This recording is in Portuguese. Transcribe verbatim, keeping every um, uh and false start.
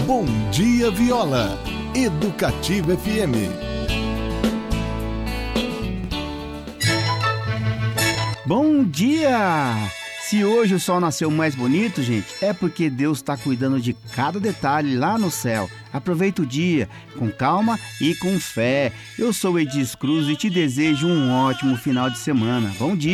Bom Dia Viola, Educativa F M. Bom dia! Se hoje o sol nasceu mais bonito, gente, é porque Deus está cuidando de cada detalhe lá no céu. Aproveita o dia, com calma e com fé. Eu sou Edis Cruz e te desejo um ótimo final de semana. Bom dia!